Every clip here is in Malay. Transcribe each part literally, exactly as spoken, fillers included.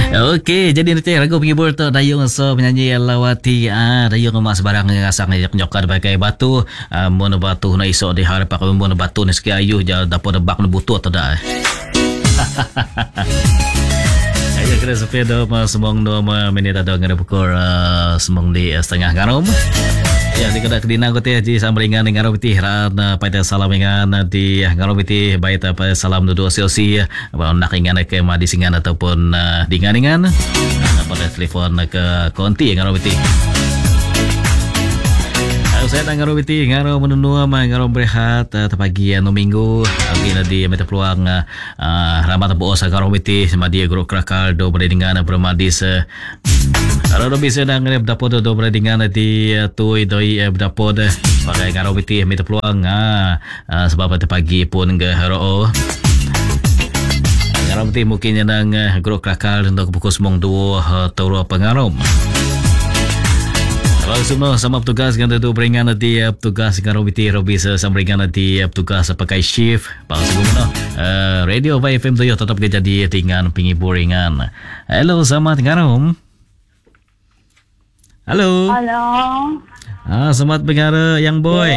Okey, jadi nanti lagu penghibur tu Dayung so penyanyi Lawati ah Dayung emak sebarang ngasang nyokar bagai batu ah, mun batu na iso di harap aku mun batu ni seki ayu ja dapat debak nu butuh atau dah. Ayo kena sepeda ma semong do ma minit ada ngada pukul uh, semong di uh, setengah garam. Ya, di kada kedina ko teh ji sambringan dengan robiti ran pada salam dengan di garobiti baik apa salam duduk siosi nak ingan ke ma di singan ataupun uh, dingan-dingan uh, pada telefon ke konti garobiti. Saya nak ngaro biti ngaro menunua ma ngaro berehat uh, pagi anu minggu lagi uh, di meta peluang uh, uh, ramat bos ngaro biti sama dia guru krakal do berdingan bermadis uh, kalau bisa nang ngep dapod do berdingan di uh, tu doi uh, dapod pakai ngaro biti meta peluang uh, uh, sebab pagi pun ge hero ngaro biti mungkin nang uh, guru krakal untuk pukul semong dua uh, turu pengarom. Kalau semua sama petugas dengan tu beringan nanti petugas dengan Robiti Robi sambringan nanti petugas pakai shift. Pak sebelumnya uh, radio by F M tu tetap jadi dengan penghibur ringan. Hello, selamat ngarom. Halo. Halo. Ah, selamat dengar yang boy.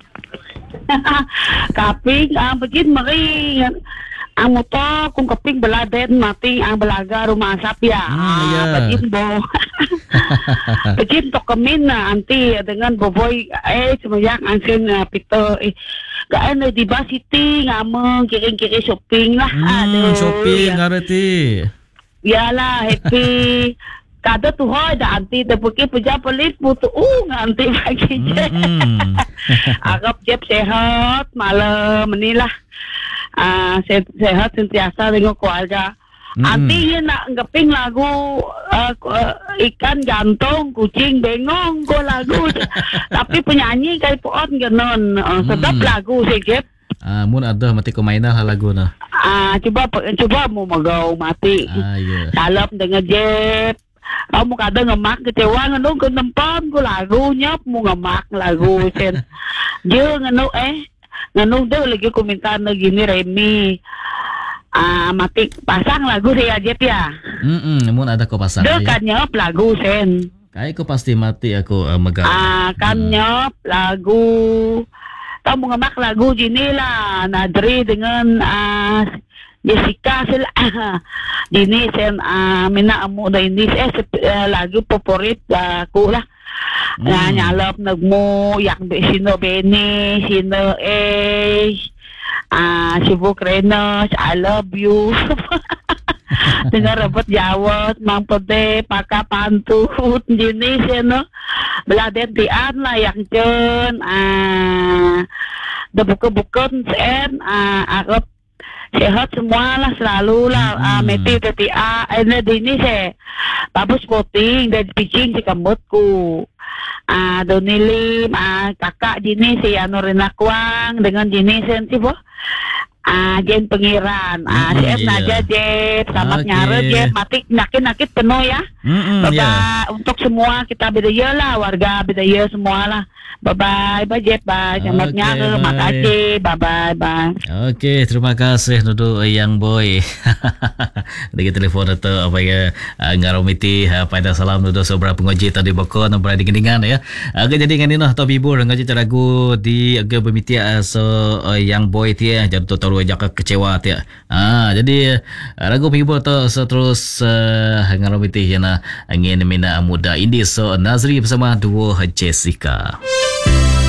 Kaping ang begin mari ang motor kung kaping beladen mati ang belaga rumah asap ya. Ah, ya. Begin bo. Begin to kamin na anti dengan boboy eh semayang angsin uh, pito eh gaan di ba city ngamong kiring-kiri shopping lah. Hmm, shopping ngarati. Yalah happy. Kada tu hoy da anti da pergi puja polis putu uh anti pagi je. Agak jep sehat malam inilah. Ah uh, sehat sentiasa dengan keluarga. Mm-hmm. Anti yun nak ngeping lagu uh, uh, ikan gantung, kucing bengong ko lagu. Tapi penyanyi kay puon ganon. Uh, sedap mm-hmm. lagu si Jep. Ah, mun ada mati ko mainah lagu na. Ah, coba coba mo magaw mati. Ah, yeah. Salap dengan Jep. Kamu kada ngemak kecewa ngano ko nempam ko lagu nyap mo ngemak lagu sen. Dia ngano eh ngano daw lagi komentar na gini Remy. Ah, mati pasang lagu dia Jep ya. Hmm, mun ada ko pasang. Dia kan nyop lagu sen. Kaya ko pasti mati aku uh, megang. Ah, kan hmm. nyop lagu. Tahu mau ngemak lagu gini lah. Nadri dengan ah Jessica sila. Dini sen ah mina amu da ini eh lagu favorit aku lah. Hmm. Nah, nyalap nagmo yang sino Beni, sino eh Ah, sibuk Renos, I love you. Dengan rebut jawat, mang pede, paka pantut, jenis ya no. Beladen tian lah yang jen. Ah, dah buka-bukan sen. Ah, agak sehat semua lah selalu lah. Hmm. Ah, meti teti ah, ini dini se. Babus voting dan pitching si kambutku. Ah, Donilim, ah, kakak jenis si Anu Renakwang dengan jenis yang si boh. Ah, Jen pengiran. Ah, mm-hmm, Jen yeah. aja Jen, selamat okay. nyare Jen, mati nakit-nakit penuh ya. Mm-hmm, Bye-bye yeah. untuk semua kita bedaya lah, warga bedaya semua lah. Bye-bye, bye Jen, bye. Selamat okay, nyare, makasih, bye-bye, bye. Okey, terima kasih Nudu yang boy. Dengan telefon atau apa ya, ngaromiti pada salam Nudu sobra pengoji tadi bokon berada dengan ya. Agak jadi dengan ini noh top hibur ngaji caragu di agak bermitia so yang boy dia jadi tahu aja kecewa dia. Ah, jadi ragu hibur tu so, terus uh, ngaromiti yana angin mina muda ini so Nazri bersama duo Jessica.